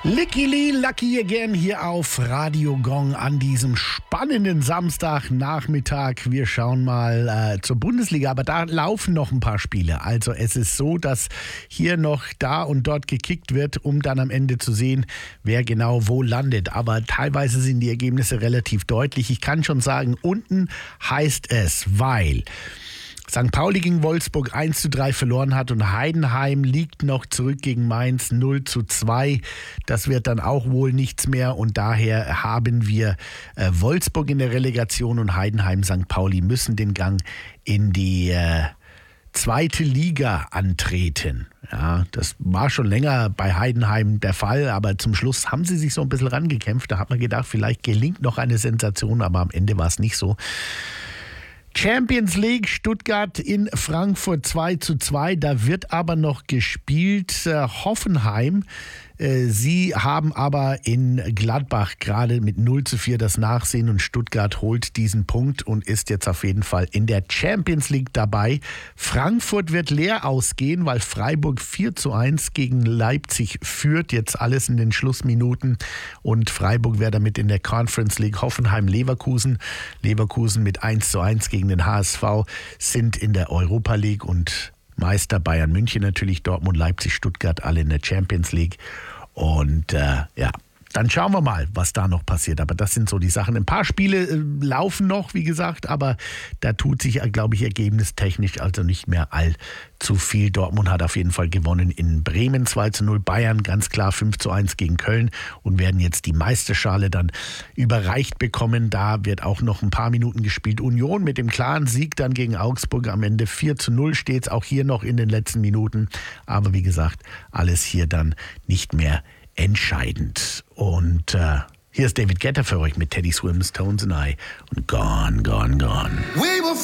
Licky Lee, Lucky Again hier auf Radio Gong an diesem spannenden Samstagnachmittag. Wir schauen mal zur Bundesliga, aber da laufen noch ein paar Spiele. Also es ist so, dass hier noch da und dort gekickt wird, um dann am Ende zu sehen, wer genau wo landet. Aber teilweise sind die Ergebnisse relativ deutlich. Ich kann schon sagen, unten heißt es, weil St. Pauli gegen Wolfsburg 1:3 verloren hat und Heidenheim liegt noch zurück gegen Mainz 0:2. Das wird dann auch wohl nichts mehr und daher haben wir Wolfsburg in der Relegation und Heidenheim, St. Pauli müssen den Gang in die zweite Liga antreten. Ja, das war schon länger bei Heidenheim der Fall, aber zum Schluss haben sie sich so ein bisschen rangekämpft. Da hat man gedacht, vielleicht gelingt noch eine Sensation, aber am Ende war es nicht so. Champions League, Stuttgart in Frankfurt 2:2, da wird aber noch gespielt. Hoffenheim, sie haben aber in Gladbach gerade mit 0:4 das Nachsehen und Stuttgart holt diesen Punkt und ist jetzt auf jeden Fall in der Champions League dabei. Frankfurt wird leer ausgehen, weil Freiburg 4:1 gegen Leipzig führt, jetzt alles in den Schlussminuten und Freiburg wäre damit in der Conference League. Hoffenheim, Leverkusen mit 1:1 gegen den HSV sind in der Europa League und Meister Bayern München natürlich, Dortmund, Leipzig, Stuttgart, alle in der Champions League. Und dann schauen wir mal, was da noch passiert. Aber das sind so die Sachen. Ein paar Spiele laufen noch, wie gesagt, aber da tut sich, glaube ich, ergebnistechnisch also nicht mehr allzu viel. Dortmund hat auf jeden Fall gewonnen in Bremen 2:0. Bayern ganz klar 5:1 gegen Köln und werden jetzt die Meisterschale dann überreicht bekommen. Da wird auch noch ein paar Minuten gespielt. Union mit dem klaren Sieg dann gegen Augsburg am Ende 4:0 steht es auch hier noch in den letzten Minuten. Aber wie gesagt, alles hier dann nicht mehr entscheidend. Und hier ist David Guetta für euch mit Teddy Swims, Tones and I und Gone, Gone, Gone.